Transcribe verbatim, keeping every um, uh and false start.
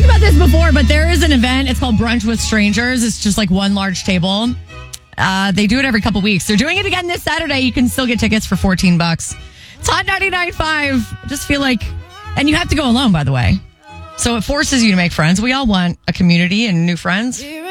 talked about this before, but there is an event. It's called Brunch with Strangers. It's just like one large table. Uh, they do it every couple weeks. They're doing it again this Saturday. You can still get tickets for fourteen bucks. It's Hot ninety-nine point five. I just feel like, and you have to go alone, by the way. So it forces you to make friends. We all want a community and new friends.